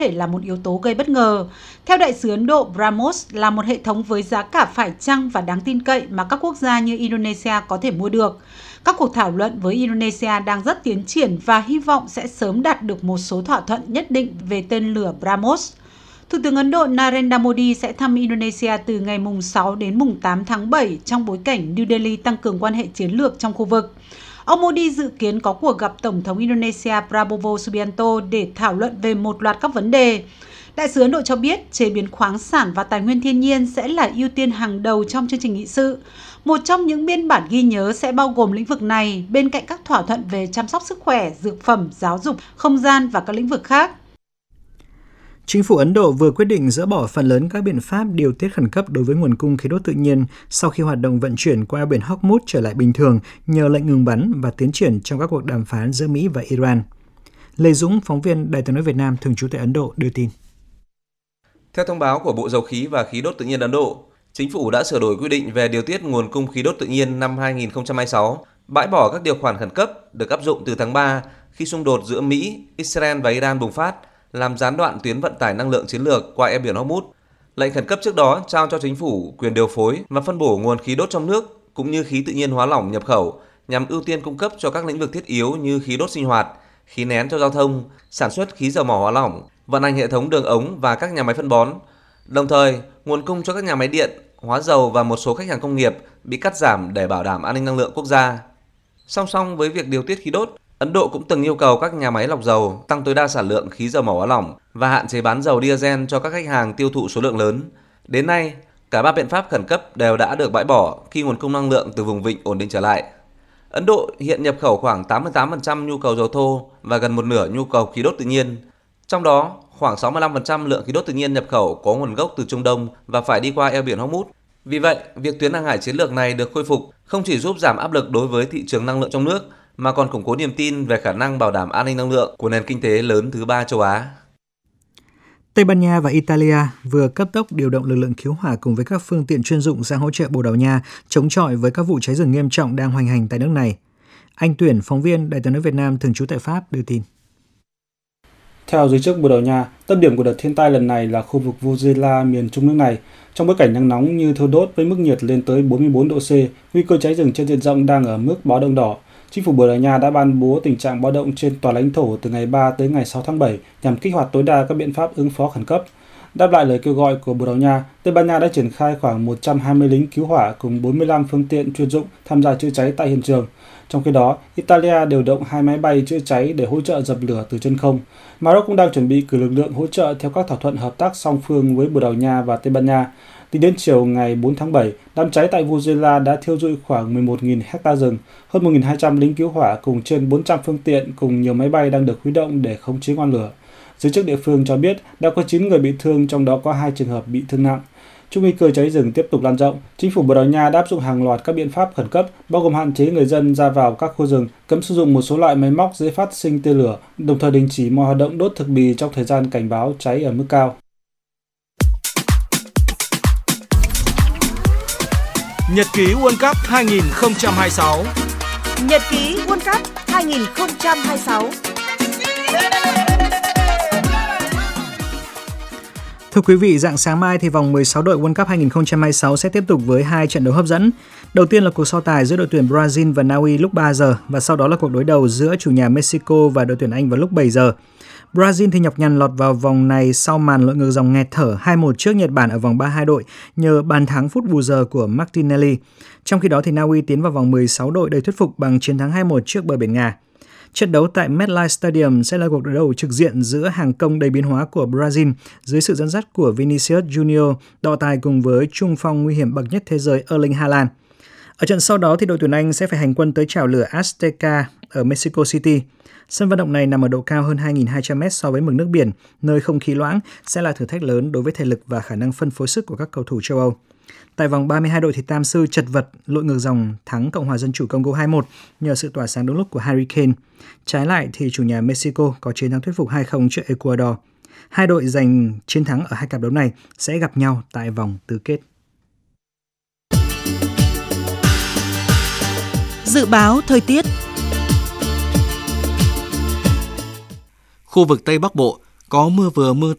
thể là một yếu tố gây bất ngờ. Theo đại sứ Ấn Độ, BrahMos là một hệ thống với giá cả phải chăng và đáng tin cậy mà các quốc gia như Indonesia có thể mua được. Các cuộc thảo luận với Indonesia đang rất tiến triển và hy vọng sẽ sớm đạt được một số thỏa thuận nhất định về tên lửa BrahMos. Thủ tướng Ấn Độ Narendra Modi sẽ thăm Indonesia từ ngày mùng 6 đến mùng 8 tháng 7 trong bối cảnh New Delhi tăng cường quan hệ chiến lược trong khu vực. Ông Modi dự kiến có cuộc gặp Tổng thống Indonesia Prabowo Subianto để thảo luận về một loạt các vấn đề. Đại sứ Ấn Độ cho biết chế biến khoáng sản và tài nguyên thiên nhiên sẽ là ưu tiên hàng đầu trong chương trình nghị sự. Một trong những biên bản ghi nhớ sẽ bao gồm lĩnh vực này bên cạnh các thỏa thuận về chăm sóc sức khỏe, dược phẩm, giáo dục, không gian và các lĩnh vực khác. Chính phủ Ấn Độ vừa quyết định dỡ bỏ phần lớn các biện pháp điều tiết khẩn cấp đối với nguồn cung khí đốt tự nhiên sau khi hoạt động vận chuyển qua eo biển Hormuz trở lại bình thường nhờ lệnh ngừng bắn và tiến triển trong các cuộc đàm phán giữa Mỹ và Iran. Lê Dũng, phóng viên Đài Tiếng nói Việt Nam thường trú tại Ấn Độ đưa tin. Theo thông báo của Bộ Dầu khí và Khí đốt tự nhiên Ấn Độ, Chính phủ đã sửa đổi quy định về điều tiết nguồn cung khí đốt tự nhiên năm 2026, bãi bỏ các điều khoản khẩn cấp được áp dụng từ tháng 3 khi xung đột giữa Mỹ, Israel và Iran bùng phát, làm gián đoạn tuyến vận tải năng lượng chiến lược qua eo biển Hormuz. Lệnh khẩn cấp trước đó trao cho chính phủ quyền điều phối và phân bổ nguồn khí đốt trong nước cũng như khí tự nhiên hóa lỏng nhập khẩu nhằm ưu tiên cung cấp cho các lĩnh vực thiết yếu như khí đốt sinh hoạt, khí nén cho giao thông, sản xuất khí dầu mỏ hóa lỏng, vận hành hệ thống đường ống và các nhà máy phân bón. Đồng thời, nguồn cung cho các nhà máy điện, hóa dầu và một số khách hàng công nghiệp bị cắt giảm để bảo đảm an ninh năng lượng quốc gia. Song song với việc điều tiết khí đốt, Ấn Độ cũng từng yêu cầu các nhà máy lọc dầu tăng tối đa sản lượng khí dầu mỏ hóa lỏng và hạn chế bán dầu diesel cho các khách hàng tiêu thụ số lượng lớn. Đến nay, cả ba biện pháp khẩn cấp đều đã được bãi bỏ khi nguồn cung năng lượng từ vùng vịnh ổn định trở lại. Ấn Độ hiện nhập khẩu khoảng 88% nhu cầu dầu thô và gần một nửa nhu cầu khí đốt tự nhiên. Trong đó, khoảng 65% lượng khí đốt tự nhiên nhập khẩu có nguồn gốc từ Trung Đông và phải đi qua eo biển Hormuz. Vì vậy, việc tuyến hàng hải chiến lược này được khôi phục không chỉ giúp giảm áp lực đối với thị trường năng lượng trong nước, mà còn củng cố niềm tin về khả năng bảo đảm an ninh năng lượng của nền kinh tế lớn thứ ba châu Á. Tây Ban Nha và Italia vừa cấp tốc điều động lực lượng cứu hỏa cùng với các phương tiện chuyên dụng sang hỗ trợ Bồ Đào Nha chống chọi với các vụ cháy rừng nghiêm trọng đang hoành hành tại nước này. Anh Tuyển, phóng viên Đài Tiếng nói Việt Nam thường trú tại Pháp đưa tin. Theo giới chức Bồ Đào Nha, tâm điểm của đợt thiên tai lần này là khu vực Vozela, miền trung nước này. Trong bối cảnh nắng nóng như thiêu đốt với mức nhiệt lên tới 44 độ C, nguy cơ cháy rừng trên diện rộng đang ở mức báo động đỏ. Chính phủ Bồ Đào Nha đã ban bố tình trạng báo động trên toàn lãnh thổ từ ngày 3 tới ngày 6 tháng 7 nhằm kích hoạt tối đa các biện pháp ứng phó khẩn cấp. Đáp lại lời kêu gọi của Bồ Đào Nha, Tây Ban Nha đã triển khai khoảng 120 lính cứu hỏa cùng 45 phương tiện chuyên dụng tham gia chữa cháy tại hiện trường. Trong khi đó, Italia điều động 2 máy bay chữa cháy để hỗ trợ dập lửa từ trên không. Maroc cũng đang chuẩn bị cử lực lượng hỗ trợ theo các thỏa thuận hợp tác song phương với Bồ Đào Nha và Tây Ban Nha. Tính đến chiều ngày 4 tháng 7, đám cháy tại Vozela đã thiêu rụi khoảng 11.000 ha rừng, hơn 1.200 lính cứu hỏa cùng trên 400 phương tiện cùng nhiều máy bay đang được huy động để khống chế ngọn lửa. Giới chức địa phương cho biết đã có 9 người bị thương, trong đó có 2 trường hợp bị thương nặng. Trước nguy cơ cháy rừng tiếp tục lan rộng, chính phủ Bồ Đào Nha đã áp dụng hàng loạt các biện pháp khẩn cấp, bao gồm hạn chế người dân ra vào các khu rừng, cấm sử dụng một số loại máy móc dễ phát sinh tia lửa, đồng thời đình chỉ mọi hoạt động đốt thực bì trong thời gian cảnh báo cháy ở mức cao. Nhật ký World Cup 2026. Nhật ký World Cup 2026. Thưa quý vị, rạng sáng mai thì vòng 16 đội World Cup 2026 sẽ tiếp tục với 2 trận đấu hấp dẫn. Đầu tiên là cuộc so tài giữa đội tuyển Brazil và Na Uy lúc 3 giờ và sau đó là cuộc đối đầu giữa chủ nhà Mexico và đội tuyển Anh vào lúc 7 giờ. Brazil thì nhọc nhằn lọt vào vòng này sau màn lội ngược dòng nghẹt thở 2-1 trước Nhật Bản ở vòng 32 đội nhờ bàn thắng phút bù giờ của Martinelli. Trong khi đó thì Na Uy tiến vào vòng 16 đội đầy thuyết phục bằng chiến thắng 2-1 trước bờ biển Nga. Trận đấu tại MetLife Stadium sẽ là cuộc đối đầu trực diện giữa hàng công đầy biến hóa của Brazil dưới sự dẫn dắt của Vinicius Junior, đọ tài cùng với trung phong nguy hiểm bậc nhất thế giới Erling Haaland. Ở trận sau đó thì đội tuyển Anh sẽ phải hành quân tới chảo lửa Azteca ở Mexico City. Sân vận động này nằm ở độ cao hơn 2.200m so với mực nước biển, nơi không khí loãng sẽ là thử thách lớn đối với thể lực và khả năng phân phối sức của các cầu thủ châu Âu. Tại vòng 32 đội thì Tam Sư chật vật lội ngược dòng thắng Cộng hòa Dân chủ Congo 2-1 nhờ sự tỏa sáng đúng lúc của Harry Kane. Trái lại thì chủ nhà Mexico có chiến thắng thuyết phục 2-0 trước Ecuador. Hai đội giành chiến thắng ở hai cặp đấu này sẽ gặp nhau tại vòng tứ kết. Dự báo thời tiết. Khu vực Tây Bắc Bộ có mưa vừa mưa